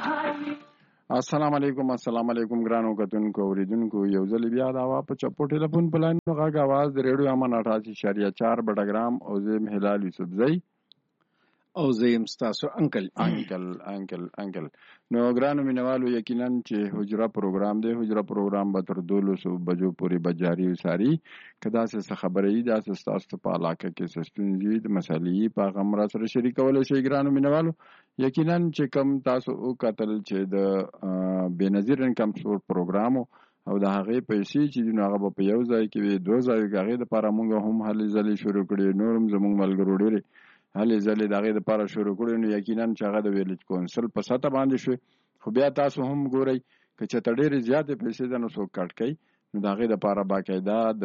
السلام علیکم ګرانو کتونکو اوریدونکو یو ځل بیا دا په چپو ټلیفون په لاین غږ आवाज د ریډیو امن 88.4 بټګرام او زم هلال یوسفزئی او زم ستاسو انکل نو ګرانو مینوالو یقینا چې حجره پروګرام دی حجره پروګرام به تر 200 بجو پورې بجاری وساري کدا څه خبرې دا ستاسو په علاقه کې سستونځي د مسالې په غمره سره شریکول شي ګرانو مینوالو یقینا چې کم تاسو او قتل چې د بنظیر انکم سپورت پروګرام او د هغه پیسې چې هغه په یو ځای کې دوه ځای هغه د لپاره موږ هم هلي ځلې شروع کړې نورم زموږ ملګرو ډېر هلي ځلې د هغه لپاره شروع کړې نو یقینا چې هغه د ویلج کونسل په ساته باندې شو خو بیا تاسو هم ګورئ چې ډېر زیاتې پیسې د نو څوک کټ کوي نو د هغه لپاره باقاعده د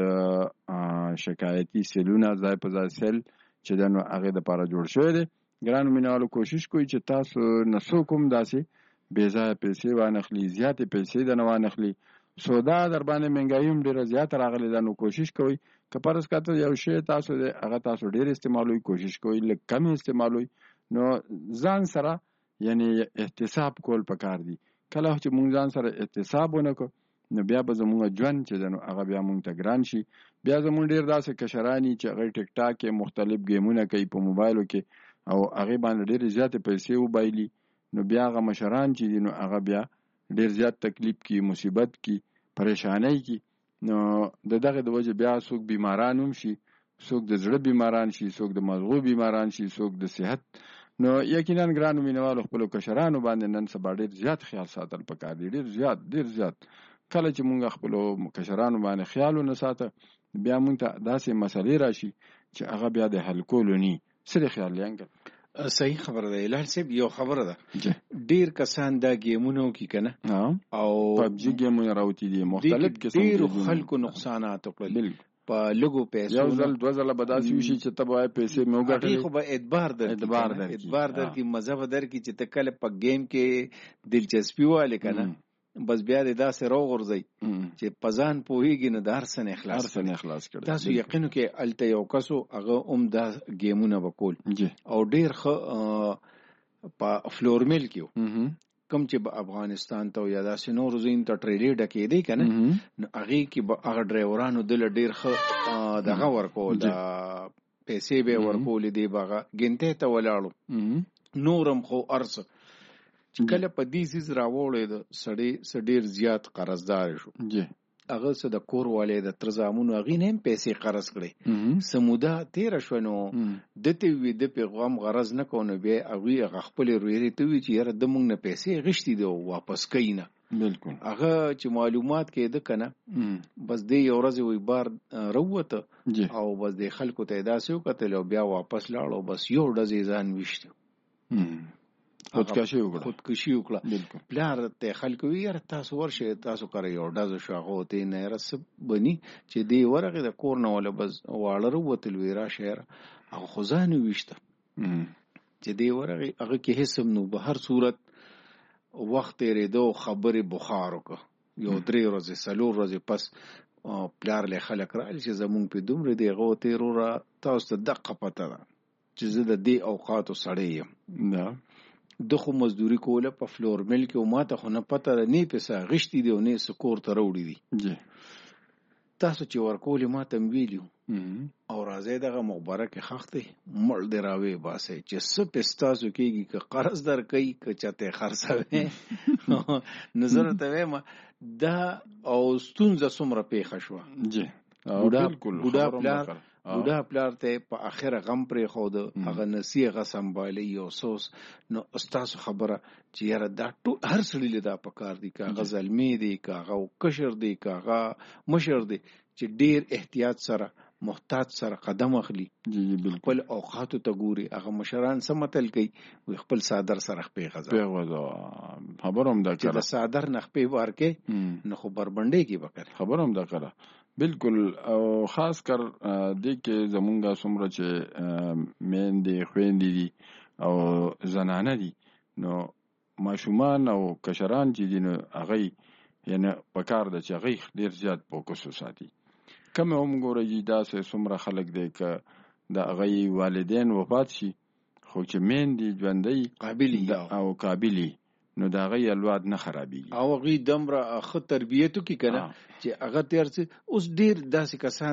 شکایتي سیلونه ځای په ځای سیل چې د نو هغه لپاره جوړ شوی دی ګرانو مینوالو کوشش کوئ چې تاسو نسو کوم داسې بې ځایه پیسې وانخلي زیاتې پیسې د نه وانخلي سودا در باندې مهنګایي هم ډېره زیاته راغلې ده نو کوشش کوئ که فرض کړه یو شی تاسو هغه تاسو ډېر استعمالوئ کوشش کوئ لږ کم استعمالوئ نو ځان سره یعنی احتساب کول پکار دي کله چې مونږ ځان سره احتساب ونکړو نو بیا به زموږ ژوند چې دی نو هغه بیا مونږ ته ګران شي بیا زموږ ډېر داسې کشرانی چې هغه ټیک ټاک کې مختلف ګیمونه کوي په موبایلو کې او هغه باندې ډېر زیاتې پیسې وبایلي نو بیا هغه مشران چې دي نو هغه بیا ډېر زیات تکلیف کی مصیبت کی پریشانی کی نو دغه د وجه بیا څوک بیماران هم شي څوک د زړه بیماران شي څوک د مغزو بیماران شي څوک د صحت نو یقینا ګرانو مینوالو خپل کشرانو باندې نن سبا ډېر زیات خیال ساتل پکار دي ډېر زیات کله چې مونږ خپل کشرانو باندې خیال ونساته بیا مونږ ته داسې مسلې راشي چې هغه بیا د حل کولو ني سره خیال لنګ صحیح خبره ده الهل صاحب یو خبره ده ډیر کسان دا گیمونو کې کنه او پبجی گیمونه راوتی دي مختلف قسم ډیر خلکو نقصانات وکړل په لګو پیسو یو ځل دوه ځله بداسي وشي چې تبه پیسې مې وګټلې خو به اعتبار در کی مزه در کی چې تکل په گیم کې دلچسپي واله کنه بس بیا د داسې رو غورځي چې پزان پوهیږي نه دار سن اخلاص کړي تاسو یقینو کې الته یو کسو هغه دا گیمونه وکول او ډیر په فلورمیل کې کم چې افغانستان ته یا داسې نور زین ته ټریډ کې دی کنه نو هغه کې هغه ډرایورانو دل ډیر دغه ورکول دا پیسې به ورکول دی باغه ګنته ته ولاړو نورم خو ارس کله په دې سیز راوړې د سړي زیات قرضدار شو هغه څه د کور والے د ترزامونو هغه نه پیسې قرض کړي سمودا 13 شونو دته وی د پیغام غرض نه کونه به هغه خپل رویری ته وی چې یاره د مونږ نه پیسې غشتي دی واپس کینا بالکل هغه چې معلومات کې د کنه بس دې یو ورځ وی بار وروته او بس د خلکو ته داسې وکړل او بیا واپس لاړو بس یو ډزې ځان وشته خودکشي وکړه پلار ته خلکو یې تاسو ورشه تاسو کوي یو دازو شاغو ته نه رس بني چې دی ورغه د کور نه ولا بس واړه وتل ویرا شهر او خزانه وشته چې دی ورغه هغه کې هیڅ نو به هر صورت وخت یې دو خبره بخار وکړه یو 3 ورځې سلور ورځې پس پلار له خلک راځي چې زمونږ په دومره دی غوته رورا تاسو ته دقه پته ده چې زه د دې اوقاتو سړی یم نه دغه مزدوري کوله په فلور مل کې او ماته خو نه پته نه پیسې غشتي دی او نه سکور ته وروړي دي تاسو چې ورکولې ماته ویلیو او راځي دغه مخبره کې خخته مړ دراوي باسه چې څه پستاسو کېږي ک قرض در کوي ک چته خرڅوي نظر ته ما دا او ستونزه سمره پیښه شو بوډا پلار ته په اخره غم پرې خو د هغه نصیحت سمبالي او سوس نو استاد خبره چې یاره دا ټول هر سړی له دا پکار دي کاغه زلمی دي کاغه کشر دي کاغه مشر دي چې ډیر احتیاط سره محتاط سره قدم اخلي بالکل اوقات ته ګوري هغه مشران سمتل کوي خپل صادر سره خپې غزا خبروم دا چې د صادر نخپې ورکه نو خبر بندې کی وکړه خبروم دا کړه بالکل او خاص کر دې کې زمونږه څومره چې میندې خويندې دي او زنانه دي نو ماشومان او کشران چې دي نو هغه یعنی پکار د چې هغه ډیر زیات فوکس وساتي کوم هم ګورې دا څومره خلک دی ک د هغه والدین وفات شي خو چې میندې ژوندۍ قابلی او قابلی نو دا غي الواد نه خرابيږي او غي دمره خ تربيته کی کنه چې هغه تیر اوس ډیر داسې کسان